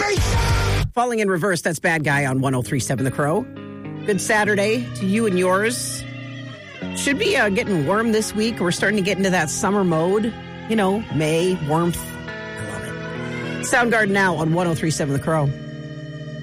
Falling in Reverse, that's Bad Guy on 103.7 The Crow. Good Saturday to you and yours. Should be getting warm this week. We're starting to get into that summer mode. You know, May, warmth. I love it. Soundgarden now on 103.7 The Crow.